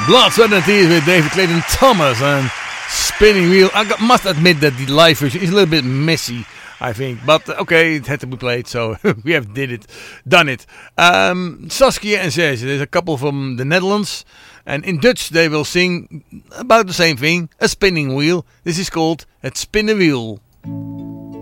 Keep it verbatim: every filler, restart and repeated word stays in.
Blood, Sweat and Tears with David Clayton Thomas and Spinning Wheel. I got, must admit that the live version is a little bit messy, I think. But okay, it had to be played, so we have did it, done it. Um, Saskia and Serge, there's a couple from the Netherlands. And in Dutch they will sing about the same thing, a spinning wheel. This is called Het Spinnenwiel.